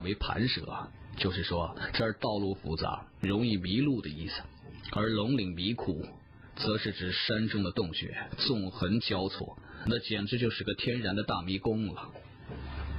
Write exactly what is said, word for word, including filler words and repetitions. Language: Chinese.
为盘蛇，就是说这儿道路复杂，容易迷路的意思。而龙岭迷窟则是指山中的洞穴纵横交错，那简直就是个天然的大迷宫了。